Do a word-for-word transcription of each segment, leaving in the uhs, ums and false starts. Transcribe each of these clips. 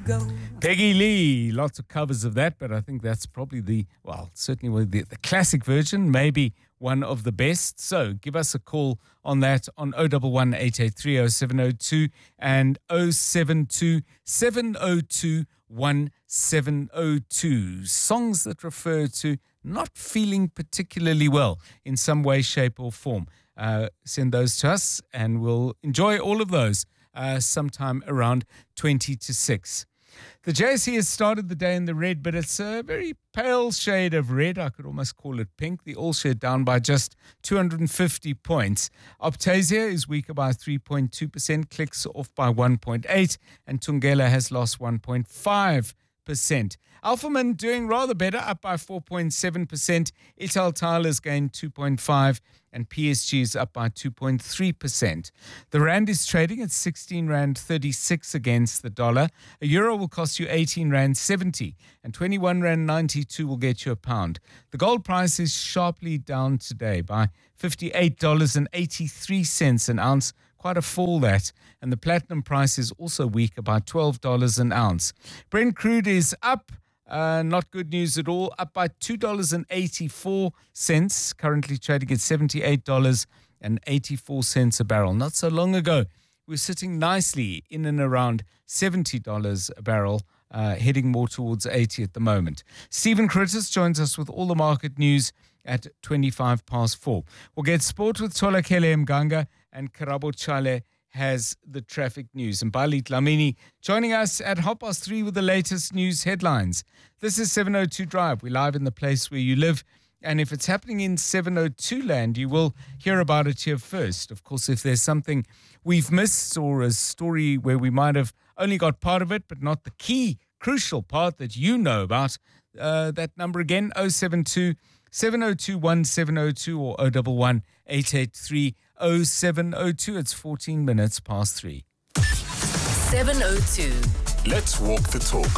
go. Peggy Lee, lots of covers of that, but I think that's probably the, well, certainly the, the classic version, maybe one of the best. So give us a call on that on oh one one, eight eight three, oh seven oh two and oh seven two, seven oh two, one seven oh two. Songs that refer to not feeling particularly well in some way, shape or form. Uh, send those to us and we'll enjoy all of those uh, sometime around twenty to six. The J S E has started the day in the red, but it's a very pale shade of red. I could almost call it pink. The All Share down by just two hundred fifty points. Optasia is weaker by three point two percent, Clicks off by one point eight, and Tungela has lost one point five percent. Alphaman doing rather better, up by four point seven percent. Ital Tyler's gained two point five percent, and P S G is up by two point three percent. The rand is trading at sixteen rand thirty-six against the dollar. A euro will cost you eighteen rand seventy, and twenty-one rand ninety-two will get you a pound. The gold price is sharply down today by fifty-eight dollars and eighty-three cents an ounce. Quite a fall that. And the platinum price is also weaker by twelve dollars an ounce. Brent crude is up. Uh, not good news at all. Up by two dollars and eighty-four cents. Currently trading at seventy-eight dollars and eighty-four cents a barrel. Not so long ago, we were sitting nicely in and around seventy dollars a barrel, uh, heading more towards eighty at the moment. Stephen Critters joins us with all the market news at twenty-five past four. We'll get sport with Tolakele Mganga, and Karabo Chale has the traffic news. And Bali Dlamini joining us at half past three with the latest news headlines. This is seven oh two Drive. We're live in the place where you live. And if it's happening in seven oh two land, you will hear about it here first. Of course, if there's something we've missed or a story where we might have only got part of it, but not the key, crucial part that you know about, uh, that number again, oh seven two, seven oh two, one seven oh two or oh one one, eight eight three, oh seven oh two. It's fourteen minutes past three. seven oh two. Let's walk the talk.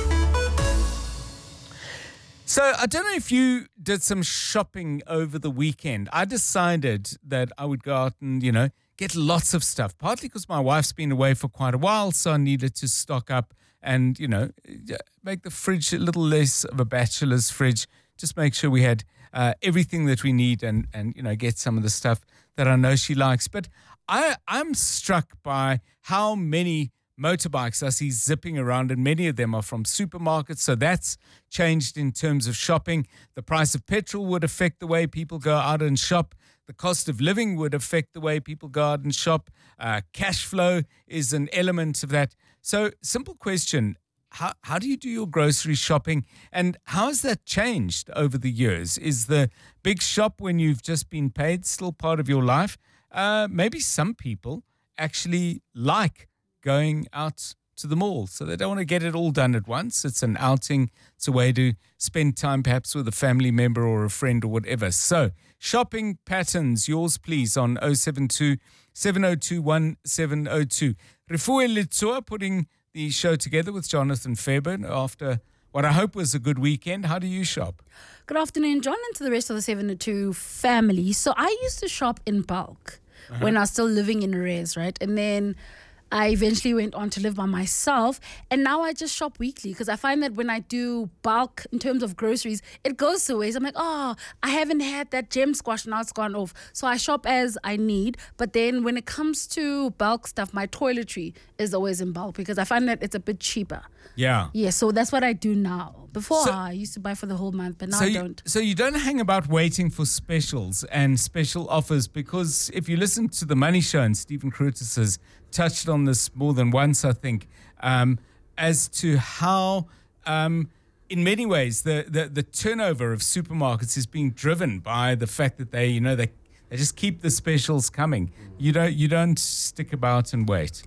So I don't know if you did some shopping over the weekend. I decided that I would go out and, you know, get lots of stuff, partly because my wife's been away for quite a while, so I needed to stock up and, you know, make the fridge a little less of a bachelor's fridge. Just make sure we had uh, everything that we need and, and, you know, get some of the stuff that I know she likes. But I, I'm struck by how many motorbikes I see zipping around, and many of them are from supermarkets. So that's changed in terms of shopping. The price of petrol would affect the way people go out and shop. The cost of living would affect the way people go out and shop. Uh, cash flow is an element of that. So simple question. How how do you do your grocery shopping, and how has that changed over the years? Is the big shop when you've just been paid still part of your life? Uh, maybe some people actually like going out to the mall, so they don't want to get it all done at once. It's an outing. It's a way to spend time perhaps with a family member or a friend or whatever. So shopping patterns, yours please on oh seven two, seven oh two, one seven oh two. Refuel Litsua putting the show together with Jonathan Fairburn after what I hope was a good weekend. How do you shop? Good afternoon, John, and to the rest of the seven oh two family. So I used to shop in bulk uh-huh. when I was still living in Res, right? And then I eventually went on to live by myself, and now I just shop weekly because I find that when I do bulk in terms of groceries, it goes to waste. I'm like, oh, I haven't had that gem squash, now it's gone off. So I shop as I need, but then when it comes to bulk stuff, my toiletry is always in bulk because I find that it's a bit cheaper. Yeah. Yeah, so that's what I do now. Before, so, I used to buy for the whole month, but now so I you, don't. So you don't hang about waiting for specials and special offers, because if you listen to the Money Show, and Stephen Critters has touched on this more than once, I think, um, as to how, um, in many ways, the, the, the turnover of supermarkets is being driven by the fact that they, you know, they they just keep the specials coming. You don't you don't stick about and wait.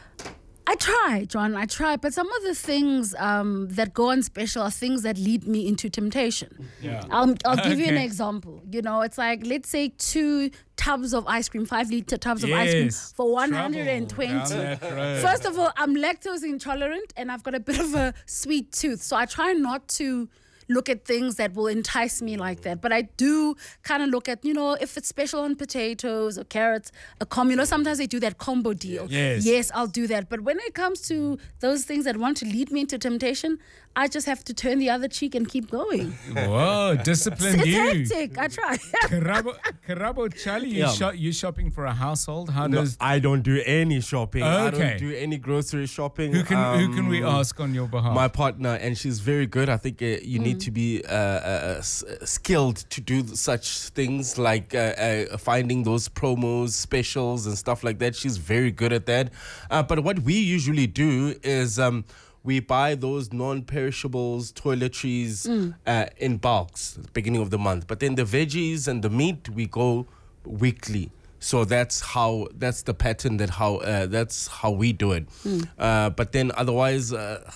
I try, John, I try. But some of the things um, that go on special are things that lead me into temptation. Yeah. I'll, I'll give you an Okay. example. You know, it's like, let's say two tubs of ice cream, five litre tubs of ice Yes. cream for one Trouble hundred twenty. down that road. First of all, I'm lactose intolerant and I've got a bit of a sweet tooth. So I try not to look at things that will entice me like that. But I do kind of look at, you know, if it's special on potatoes or carrots, a com, you know, sometimes they do that combo deal. Yes. Yes, I'll do that. But when it comes to those things that want to lead me into temptation, I just have to turn the other cheek and keep going. Whoa, discipline It's you. hectic. I try. Karabo, Karabo Charlie, you Yeah. shop, you shopping for a household? How No, does I don't do any shopping. I Okay. don't do any grocery shopping. who can who can we Um, ask on your behalf? My partner, and she's very good. I think uh, you need to be uh, uh, s- skilled to do such things like uh, uh, finding those promos, specials, and stuff like that. She's very good at that. Uh, but what we usually do is um, we buy those non-perishables, toiletries uh, in bulks at the beginning of the month. But then the veggies and the meat, we go weekly. So that's how that's the pattern that how uh, that's how we do it. Uh, but then otherwise. Uh,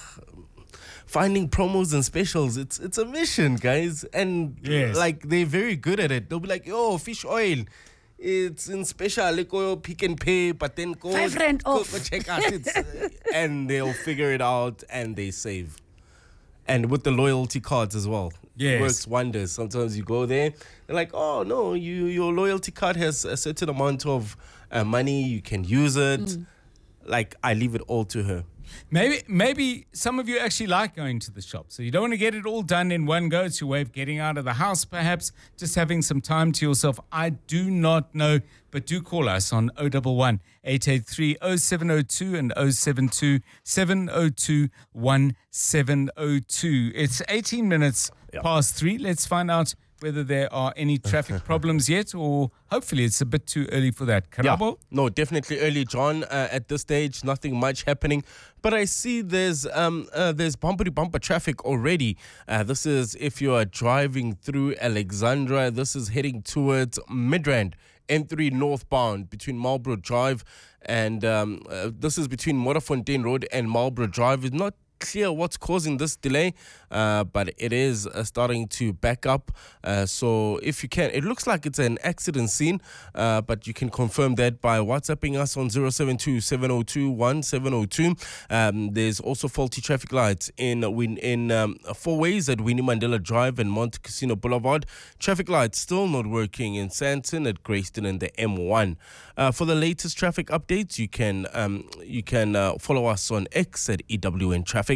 Finding promos and specials, it's it's a mission, guys. And Yes. like they're very good at it. They'll be like, yo, fish oil, it's in special, like go Pick and Pay, but then go, Five rand go, off. go check out it. And they'll figure it out and they save. And with the loyalty cards as well. Yes. It works wonders. Sometimes you go there, they're like, oh no, you your loyalty card has a certain amount of uh, money, you can use it. Like I leave it all to her. Maybe maybe some of you actually like going to the shop. So you don't want to get it all done in one go. It's your way of getting out of the house, perhaps, just having some time to yourself. I do not know, but do call us on oh one one, eight eight three, oh seven oh two and oh seven two, seven oh two, one seven oh two. It's eighteen minutes past three. Let's find out whether there are any traffic problems yet, or hopefully it's a bit too early for that. Karabo? No, definitely early, John. Uh, at this stage, nothing much happening. But I see there's um uh, there's bumper bumper traffic already. Uh, this is if you are driving through Alexandra. This is heading towards Midrand, N three northbound between Marlborough Drive and um uh, this is between Modderfontein Road and Marlborough Drive. It's not clear what's causing this delay, uh, but it is uh, starting to back up. Uh, so if you can, it looks like it's an accident scene, uh, but you can confirm that by WhatsApping us on zero seven two, seven oh two, one seven oh two. Um, there's also faulty traffic lights in Win in um, four ways at Winnie Mandela Drive and Monte Casino Boulevard. Traffic lights still not working in Sandton, at Grayston and the M one. Uh, for the latest traffic updates, you can um, you can uh, follow us on X at E W N Traffic.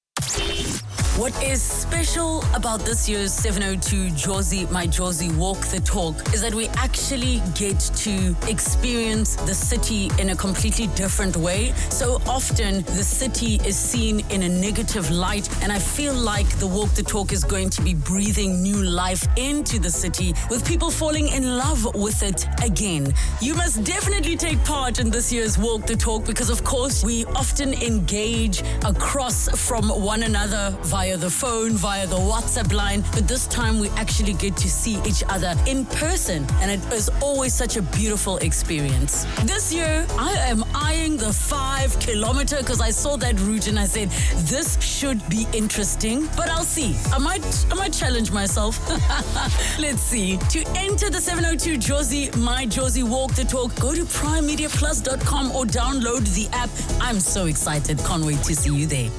What is special about this year's seven oh two Jozi My Jozi Walk the Talk is that we actually get to experience the city in a completely different way. So often the city is seen in a negative light, and I feel like the Walk the Talk is going to be breathing new life into the city with people falling in love with it again. You must definitely take part in this year's Walk the Talk because, of course, we often engage across from one another via the phone, via the WhatsApp line, but this time we actually get to see each other in person, and it is always such a beautiful experience. This year, I am eyeing the five kilometer because I saw that route and I said, this should be interesting, but I'll see. I might, I might challenge myself. Let's see. To enter the seven oh two Jozi My Jozi Walk the Talk, go to prime media plus dot com or download the app. I'm so excited. Can't wait to see you there.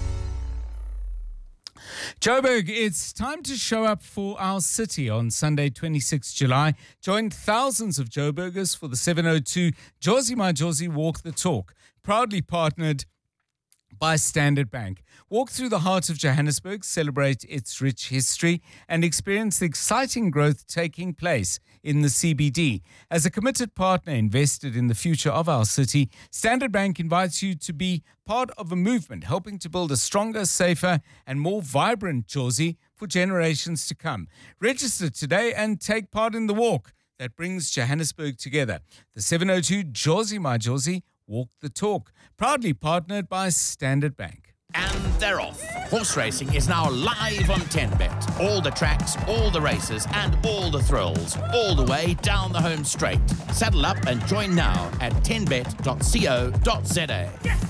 Joburg, it's time to show up for our city on Sunday, twenty-sixth of July. Join thousands of Joburgers for the seven oh two Jozi My Jozi Walk the Talk, proudly partnered by Standard Bank. Walk through the heart of Johannesburg, celebrate its rich history, and experience the exciting growth taking place in the C B D. As a committed partner invested in the future of our city, Standard Bank invites you to be part of a movement helping to build a stronger, safer, and more vibrant Jozi for generations to come. Register today and take part in the walk that brings Johannesburg together. The seven oh two Jozi My Jozi Walk the Talk, proudly partnered by Standard Bank. And they're off. Horse racing is now live on ten bet. All the tracks, all the races, and all the thrills, all the way down the home straight. Saddle up and join now at ten bet dot co dot za.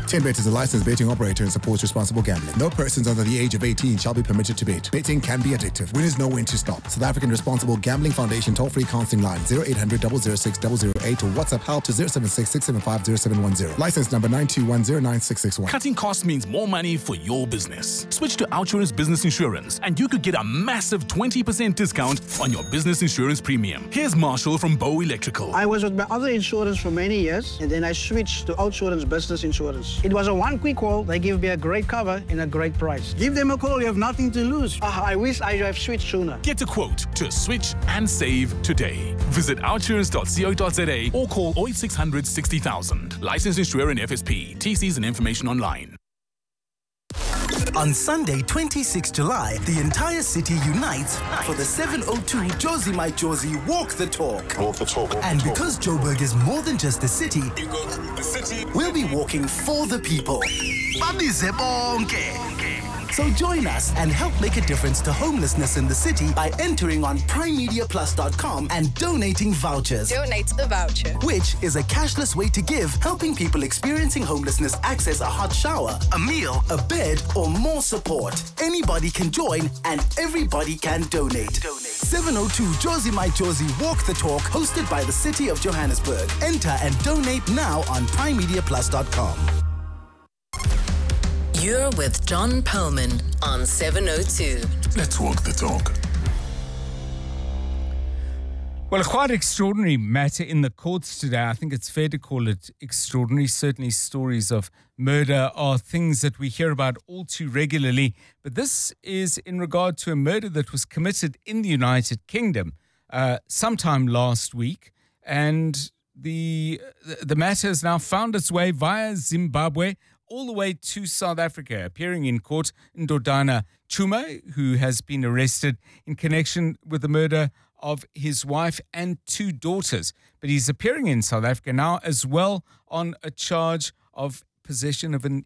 TenBet is a licensed betting operator and supports responsible gambling. No persons under the age of eighteen shall be permitted to bet. Betting can be addictive. Winners know when to stop. South African Responsible Gambling Foundation toll-free counseling line zero eight hundred, double oh six, double oh eight or WhatsApp help to zero seven six, six seven five, zero seven one zero. License number nine two one zero nine six six one. Cutting costs means more money for your business. Switch to Outsurance Business Insurance and you could get a massive twenty percent discount on your business insurance premium. Here's Marshall from Bow Electrical. I was with my other insurance for many years and then I switched to Outsurance Business Insurance. It was a one quick call. They give me a great cover and a great price. Give them a call. You have nothing to lose. Uh, I wish I have switched sooner. Get a quote to switch and save today. Visit outsurance dot co dot za or call oh eight six hundred, sixty thousand. Licensed insurer and F S P. T Cs and information online. On Sunday, twenty-sixth of July, the entire city unites for the seven oh two Josie My Josie Walk the Talk. Walk the talk. And because Joburg is more than just a city, You go to the city. we'll be walking for the people. Babize bonke. So join us and help make a difference to homelessness in the city by entering on prime media plus dot com and donating vouchers. Donate a voucher. Which is a cashless way to give, helping people experiencing homelessness access a hot shower, a meal, a bed, or more support. Anybody can join and everybody can donate. seven oh two Josie My Josie Walk the Talk, hosted by the City of Johannesburg. Enter and donate now on prime media plus dot com. You're with John Perlman on seven oh two. Let's walk the talk. Well, a quite extraordinary matter in the courts today. I think it's fair to call it extraordinary. Certainly stories of murder are things that we hear about all too regularly. But this is in regard to a murder that was committed in the United Kingdom uh, sometime last week. And the, the matter has now found its way via Zimbabwe all the way to South Africa. Appearing in court, Ndodana Chuma, who has been arrested in connection with the murder of his wife and two daughters. But he's appearing in South Africa now as well on a charge of possession of an